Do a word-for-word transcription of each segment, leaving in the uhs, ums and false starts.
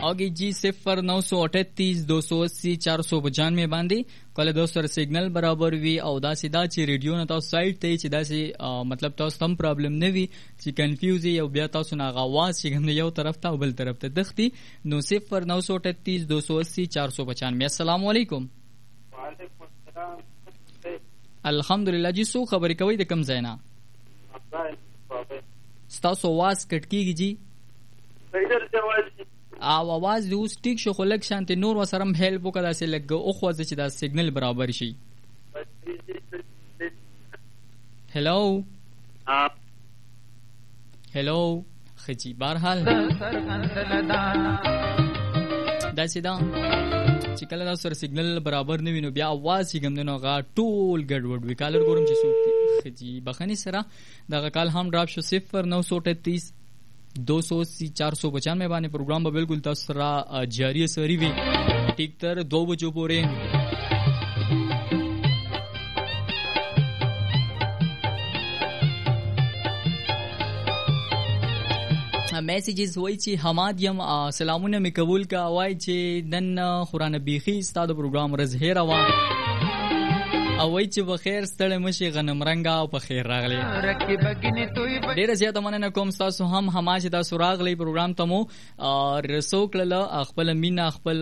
اوګي جی صفر نو سو اٹھتیس دو سو اسی چار سو پچانوے باندې کله دوست سره سیګنل برابر وي او دا سیدا چې ریډیو نه تاسو سایت ته چې دا سي مطلب تاسو هم پرابلم نه وي چې کنفیوز یو بیا تاسو نه غواز چې هم یو طرف ته او بل طرف ته دختی نو صفر نو سو اٹھتیس دو سو اسی چار سو پچانوے. السلام علیکم. وعلیکم السلام. الحمدلله جی سو خبرې کوي د کم ځای نه ستاسو आवाज کټ کیږي جی او आवाज د اوس ټیک شو خو لک شانته نور وسرم هیلپ وکړه چې لګ او خو چې دا سیګنل برابر شي. هلو هلو خجی بهرحال دا سیدا چې کله دا سره سیګنل برابر نه وینو بیا आवाज یې ګم نه غا ټول ګډوډ وی کالر ګورم چې سوک خجی بخنی سره دا کال هم ډراپ شو صفر نو سو اٹھتیس دو سو اسی چار سو پچانوے باندې پروګرام به بالکل تاسو سره جاری سری وي ټیک تر دو بجو پورې. میسیجز وای چې حماد یم سلامونه می قبول کا وای چې نن قران بیخي ستاسو پروګرام رزهره وا او وای چې بخیر ستړی مشي غنم رنگا او په خیر راغلی. ډیر زیاته مننه کوم تاسو هم هماشه تاسو راغلی پروګرام تمو رسوکله خپل مینا خپل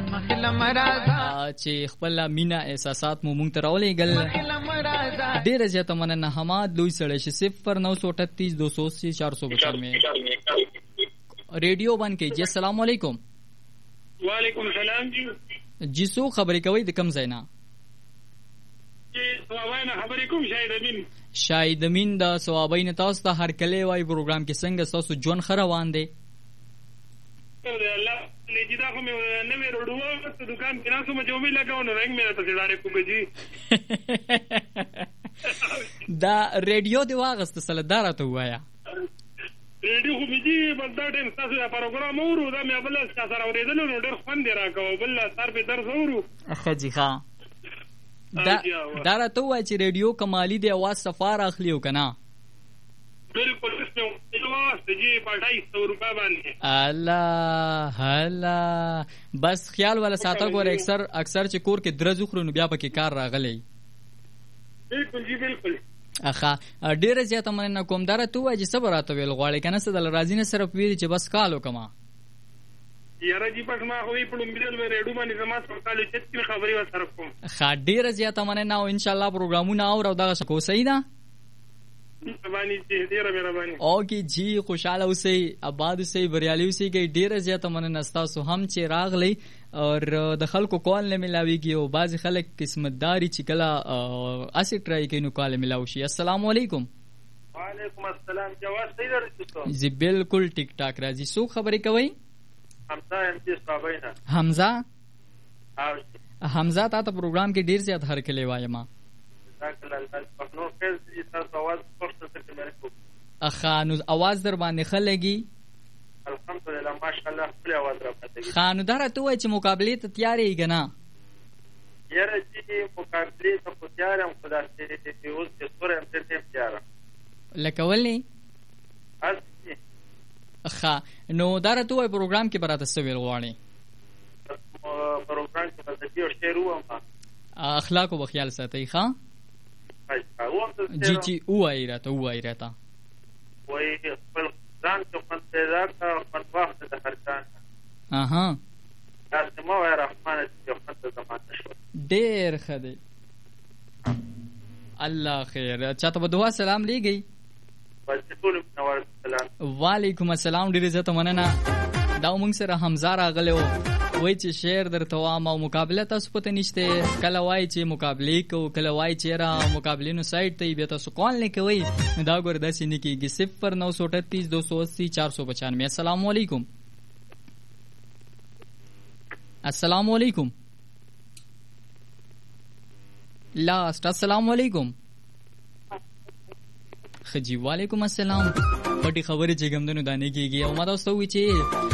چې خپل مینا احساسات مو مونږ ته راولې ګل. ډیر زیاته مننه حماد لوی سړی شي صفر نو سو اٹھتیس دو سو اسی چار سو پچانوے. ریڈیو بند کیجیے. السلام علیکم. وعلیکم السلام جی جی سو خبرې کوي د کم ځای نه جی ثوابینه خبرې کوم شاهد امین شاهد امین دا ثوابینه تاسو ته هر کله وای پروګرام کې څنګه تاسو جون خروان دي الله لجدا خو مې نوې روډو په دکان کې ناسو مې جوړې لګاو نو رنگ مې ته زړه کوم جی دا ریډیو دی واغست سلدار ته وایا ریډیو خو بيجي بس دا ټیم تاسو دا پروګرام اورو دا مې بل څه سره اورېدل نو ډېر خوند راکاو بل سر په درس اورو اخه جی ښا دا دا راته وای چې ریډیو کمالی دی आवाज سفار اخلیو کنه بالکل اسمه आवाज جی پټای سو روپے باندې الله الله بس خیال ولا ساته ګور اکثر اکثر چې کور کې درځو خرو نو بیا پکې کار راغلی. بالکل جی بالکل اخا ډیر زیاته مننه کوم دره تو وای چې صبر راته ویل غواړي کنه څه دل راځي نه صرف ویل چې بس کالو کما یاره جی پس ما خو په لومبیل مې ریډیو باندې زما سره کالو چې خبري و سره کوم خا ډیر زیاته مننه او ان شاء الله پروګرامونه او دا څه کو صحیح ده مهرباني جی ډیر مهرباني اوکي جی خوشاله اوسئ آباد اوسئ بریالي اوسئ ډیر زیاته مننه تاسو هم چې راغلی اور د خلکو کال نه ملاويږي او بعض خلک قسمتداري چې کله اسی ټرای کوي نو کال ملاوي شي. السلام علیکم. وعلیکم السلام. جواز صحیح درته زی بالکل ټیک ټاک راځي. سو خبرې کوي حمزه ام جی صابینا حمزه او حمزه تا ته پروګرام کې ډیر زیات هر کله وایم اخانو आवाज در باندې خلګي الحمدلله ماشاءالله خپل आवाज را پاتې خانو دره ته وای چې مقابله ته تیارې غنا یاره چې مقابله ته تیارم خدای دې دې اوس چې سره هم دې تیار لکه ولې اصلي اخا نو دره ته وای پروګرام کې براته سویل غواړي پروګرام کې د دې شعر و اخلاق او خیال ساتي ښا جی جی وای راته وای راته وای خپل ځان ته منتظر کا په وخت د خرچان اها تاسو مو رحمان دې په زمانه شو ډېر خدای الله خیر چاته په دعا سلام لېږي وعلیکم السلام ډېر عزت مننه دا موږ سره حمزه راغلو وای چې شعر درته وام او مقابله تاسو پته نشته کله وای چې مقابله کو کله وای چې را مقابله نو سایت ته به تاسو کال نه کوي دا ګور داسې نه کیږي صفر نو سو اٹھتیس دو سو اسی چار سو پچانوے. السلام علیکم. السلام علیکم لاست. السلام علیکم خجی وعلیکم السلام. پټي خبرې چې ګمندنو دانه کیږي او ما تاسو وی چې